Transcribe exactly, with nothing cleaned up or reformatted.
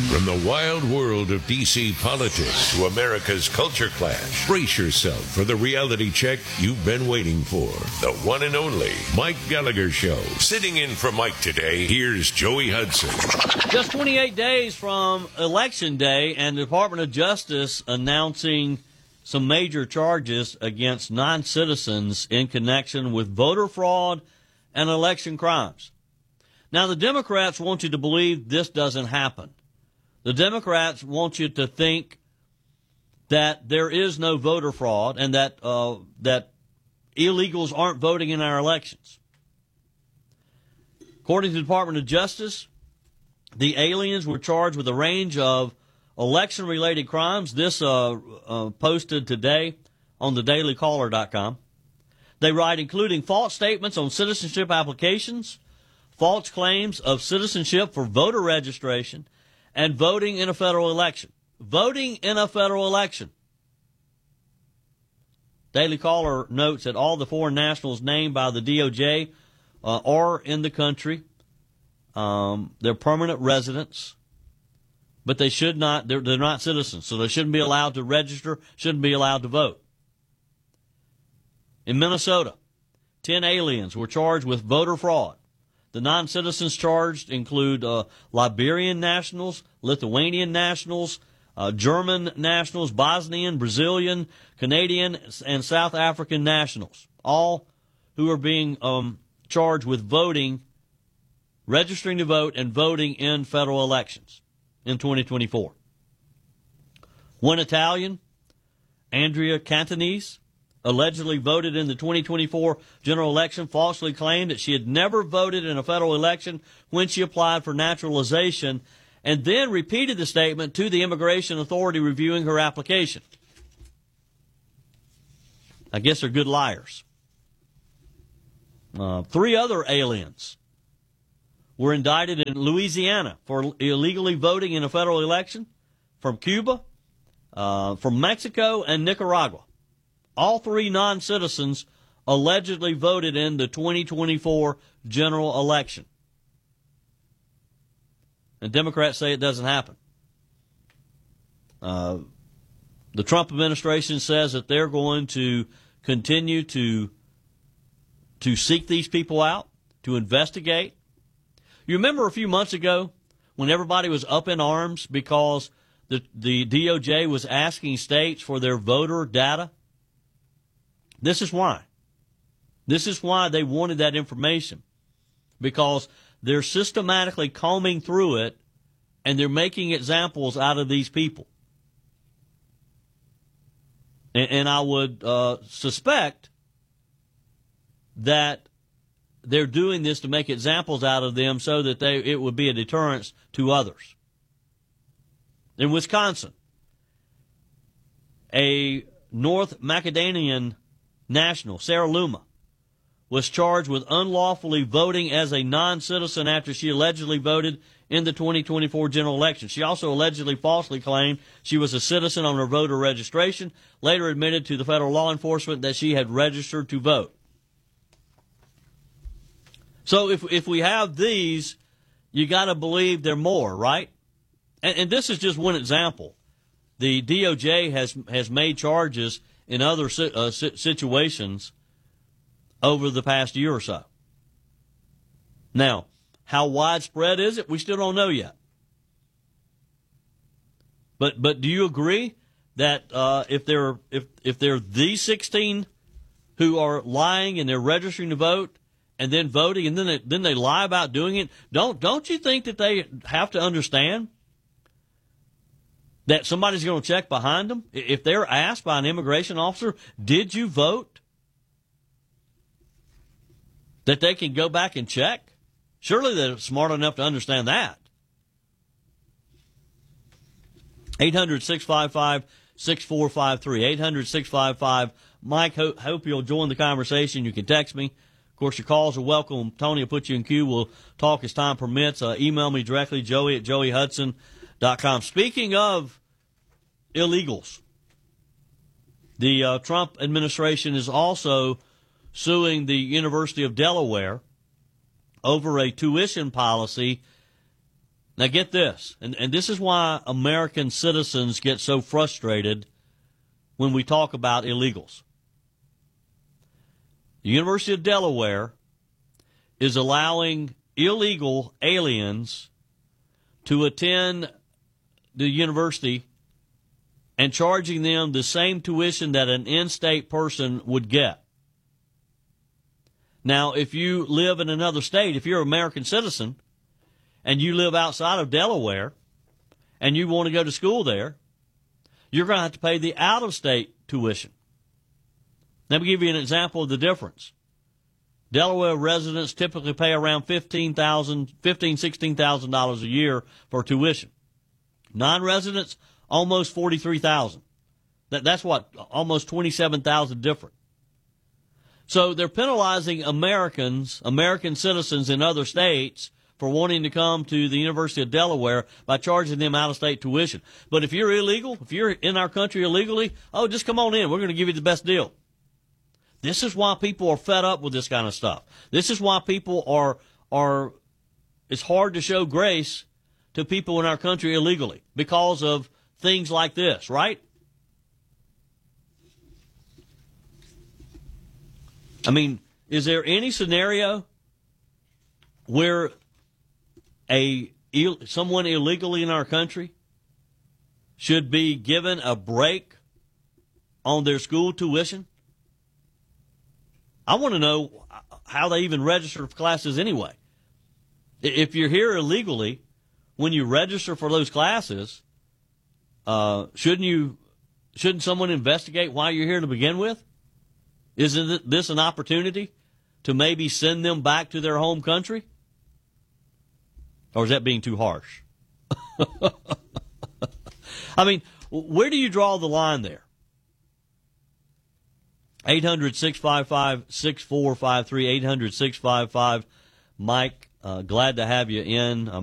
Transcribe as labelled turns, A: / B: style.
A: From the wild world of D C politics to America's culture clash, brace yourself for the reality check you've been waiting for. The one and only Mike Gallagher Show. Sitting in for Mike today, here's Joey Hudson.
B: Just twenty-eight days from Election Day, and the Department of Justice announcing some major charges against non-citizens in connection with voter fraud and election crimes. Now, the Democrats want you to believe this doesn't happen. The Democrats want you to think that there is no voter fraud and that uh, that illegals aren't voting in our elections. According to the Department of Justice, the aliens were charged with a range of election-related crimes. This uh, uh, posted today on the daily caller dot com. They write, including false statements on citizenship applications, false claims of citizenship for voter registration, and voting in a federal election. Voting in a federal election. Daily Caller notes that all the foreign nationals named by the D O J uh, are in the country. Um, they're permanent residents, but they should not, they're, they're not citizens, so they shouldn't be allowed to register, shouldn't be allowed to vote. In Minnesota, ten aliens were charged with voter fraud. The non-citizens charged include uh, Liberian nationals, Lithuanian nationals, uh, German nationals, Bosnian, Brazilian, Canadian, and South African nationals, all who are being um, charged with voting, registering to vote, and voting in federal elections in twenty twenty-four. One Italian, Andrea Cantonese, allegedly voted in the twenty twenty-four general election, falsely claimed that she had never voted in a federal election when she applied for naturalization, and then repeated the statement to the immigration authority reviewing her application. I guess they're good liars. Uh, three other aliens were indicted in Louisiana for illegally voting in a federal election, from Cuba, uh, from Mexico, and Nicaragua. All three non-citizens allegedly voted in the twenty twenty-four general election. And Democrats say it doesn't happen. Uh, the Trump administration says that they're going to continue to, to seek these people out, to investigate. You remember a few months ago when everybody was up in arms because the, the D O J was asking states for their voter data? This is why. This is why they wanted that information, because they're systematically combing through it and they're making examples out of these people. And, and I would uh, suspect that they're doing this to make examples out of them so that they it would be a deterrence to others. In Wisconsin, a North Macedonian national, Sarah Luma, was charged with unlawfully voting as a non-citizen after she allegedly voted in the twenty twenty-four general election. She also allegedly falsely claimed she was a citizen on her voter registration, later admitted to the federal law enforcement that she had registered to vote. So if if we have these, you got to believe there are more, right? And, and this is just one example. The D O J has has made charges in other uh, situations over the past year or so. Now, how widespread is it? We still don't know yet. But but do you agree that uh, if they're if if they're these sixteen who are lying and they're registering to vote and then voting and then they, then they lie about doing it, don't don't you think that they have to understand that somebody's going to check behind them? If they're asked by an immigration officer, did you vote? That they can go back and check? Surely they're smart enough to understand that. eight hundred, six five five, six four five three. eight hundred, six five five, Mike. Hope, hope you'll join the conversation. You can text me. Of course, your calls are welcome. Tony will put you in queue. We'll talk as time permits. Uh, email me directly, joey at joey hudson dot com. Speaking of illegals, the uh, Trump administration is also suing the University of Delaware over a tuition policy Now get this, and, and this is why American citizens get so frustrated when we talk about illegals. The University of Delaware is allowing illegal aliens to attend the university and charging them the same tuition that an in-state person would get. Now, if you live in another state, if you're an American citizen and you live outside of Delaware and you want to go to school there, you're going to have to pay the out-of-state tuition. Let me give you an example of the difference. Delaware residents typically pay around fifteen thousand dollars, fifteen thousand dollars, sixteen thousand dollars a year for tuition. Non-residents, almost forty-three thousand dollars. That, that's what, almost twenty-seven thousand dollars different. So they're penalizing Americans, American citizens in other states for wanting to come to the University of Delaware by charging them out-of-state tuition. But if you're illegal, if you're in our country illegally, oh, just come on in. We're going to give you the best deal. This is why people are fed up with this kind of stuff. This is why people are, are, it's hard to show grace to people in our country illegally because of things like this, right? I mean, is there any scenario where a someone illegally in our country should be given a break on their school tuition? I want to know how they even register for classes anyway. If you're here illegally, when you register for those classes, uh, shouldn't you? Shouldn't someone investigate why you're here to begin with? Isn't this an opportunity to maybe send them back to their home country? Or is that being too harsh? I mean, where do you draw the line there? eight hundred, six five five, six four five three, eight hundred, six five five, Mike, uh, glad to have you in. Um,